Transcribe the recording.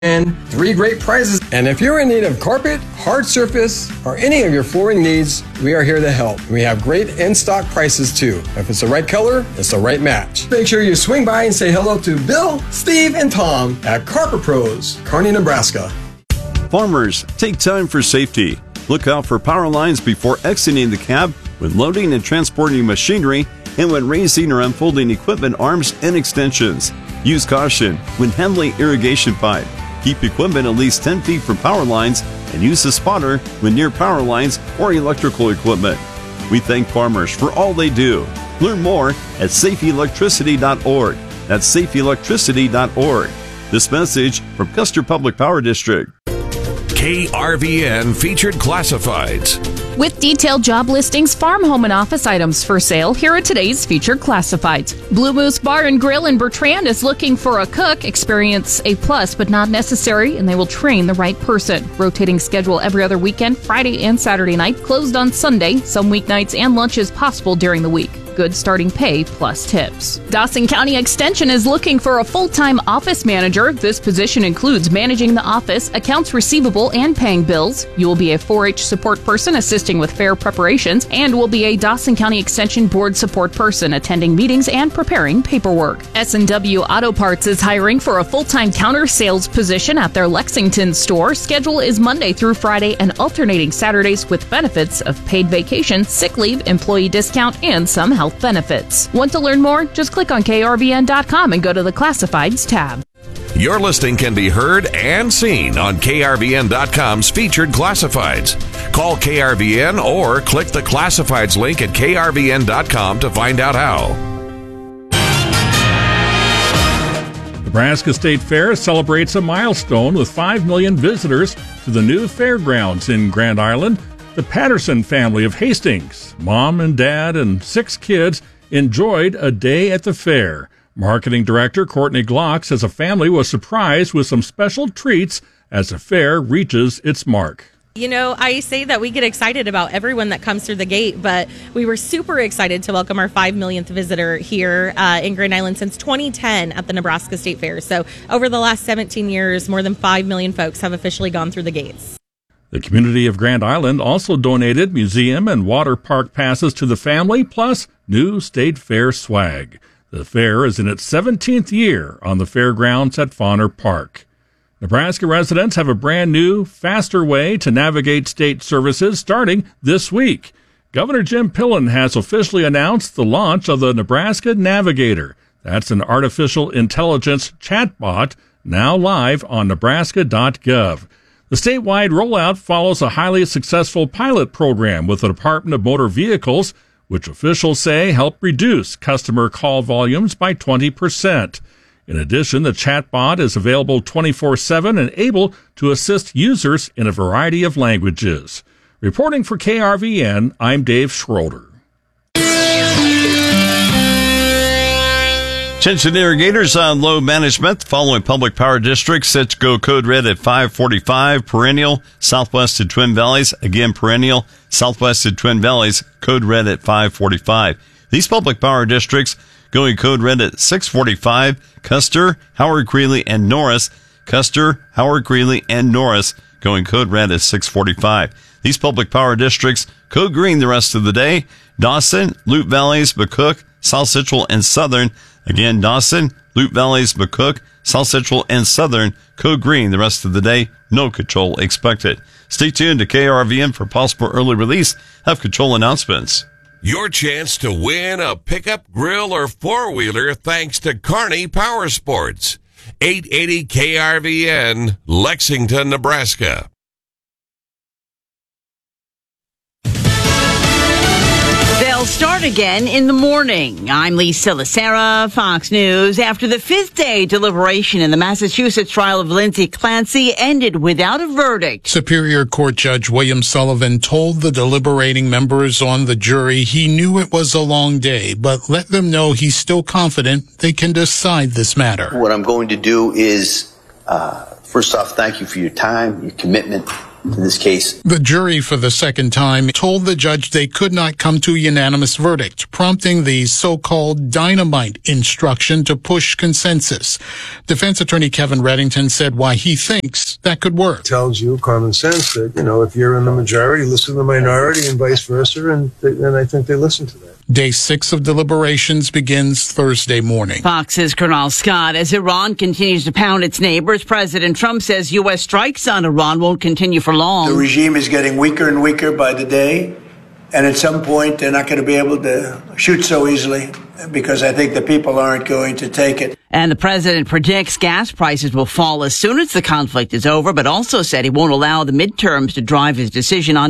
And 3 great prizes. And if you're in need of carpet, hard surface, or any of your flooring needs, we are here to help. We have great in-stock prices too. If it's the right color, it's the right match. Make sure you swing by and say hello to Bill, Steve, and Tom at Carpet Pros, Kearney, Nebraska. Farmers, take time for safety. Look out for power lines before exiting the cab when loading and transporting machinery and when raising or unfolding equipment arms and extensions. Use caution when handling irrigation pipe. Keep equipment at least 10 feet from power lines and use a spotter when near power lines or electrical equipment. We thank farmers for all they do. Learn more at safeelectricity.org. That's safeelectricity.org. This message from Custer Public Power District. KRVN Featured Classifieds. With detailed job listings, farm, home, and office items for sale, here are today's featured classifieds. Blue Moose Bar and Grill in Bertrand is looking for a cook. Experience a plus, but not necessary, and they will train the right person. Rotating schedule every other weekend, Friday and Saturday night, closed on Sunday, some weeknights and lunches possible during the week. Good starting pay plus tips. Dawson County Extension is looking for a full-time office manager. This position includes managing the office, accounts receivable, and paying bills. You will be a 4-H support person assisting with fair preparations and will be a Dawson County Extension Board support person attending meetings and preparing paperwork. S&W Auto Parts is hiring for a full-time counter sales position at their Lexington store. Schedule is Monday through Friday and alternating Saturdays with benefits of paid vacation, sick leave, employee discount, and some health benefits. Want to learn more? Just click on krvn.com and go to the Classifieds tab. Your listing can be heard and seen on krvn.com's Featured Classifieds. Call KRVN or click the Classifieds link at krvn.com to find out how. Nebraska State Fair celebrates a milestone with 5 million visitors to the new fairgrounds in Grand Island. The Patterson family of Hastings, mom and dad and 6 kids, enjoyed a day at the fair. Marketing Director Courtney Glock says a family was surprised with some special treats as the fair reaches its mark. You know, I say that we get excited about everyone that comes through the gate, but we were super excited to welcome our 5 millionth visitor here in Grand Island since 2010 at the Nebraska State Fair. So over the last 17 years, more than 5 million folks have officially gone through the gates. The community of Grand Island also donated museum and water park passes to the family, plus new State Fair swag. The fair is in its 17th year on the fairgrounds at Fauner Park. Nebraska residents have a brand new, faster way to navigate state services starting this week. Governor Jim Pillen has officially announced the launch of the Nebraska Navigator. That's an artificial intelligence chatbot now live on nebraska.gov. The statewide rollout follows a highly successful pilot program with the Department of Motor Vehicles, which officials say helped reduce customer call volumes by 20%. In addition, the chatbot is available 24/7 and able to assist users in a variety of languages. Reporting for KRVN, I'm Dave Schroeder. Attention irrigators on load management. The following public power districts set to go code red at 5:45. Perennial, Southwest to Twin Valleys. Again, Perennial, Southwest to Twin Valleys, code red at 5:45. These public power districts going code red at 6:45. Custer, Howard Greeley, and Norris. Custer, Howard Greeley, and Norris going code red at 6:45. These public power districts code green the rest of the day. Dawson, Loup Valleys, McCook, South Central, and Southern. Again, Dawson, Loup Valleys, McCook, South Central, and Southern, code green the rest of the day. No control expected. Stay tuned to KRVN for possible early release of control announcements. Your chance to win a pickup, grill, or four-wheeler thanks to Kearney Power Sports. 880 KRVN, Lexington, Nebraska. They'll start again in the morning. I'm Lisa Lacera, Fox News. After the 5th day deliberation in the Massachusetts trial of Lindsay Clancy ended without a verdict. Superior Court Judge William Sullivan told the deliberating members on the jury he knew it was a long day, but let them know he's still confident they can decide this matter. What I'm going to do is, first off, thank you for your time, your commitment, in this case. The jury, for the second time, told the judge they could not come to a unanimous verdict, prompting the so-called dynamite instruction to push consensus. Defense attorney Kevin Reddington said why he thinks that could work. It tells you common sense that, if you're in the majority, listen to the minority and vice versa, and I think they listen to that. Day 6 of deliberations begins Thursday morning. Fox's Colonel Scott. As Iran continues to pound its neighbors, President Trump says U.S. strikes on Iran won't continue for long. The regime is getting weaker and weaker by the day, and at some point they're not going to be able to shoot so easily because I think the people aren't going to take it. And the president predicts gas prices will fall as soon as the conflict is over, but also said he won't allow the midterms to drive his decision on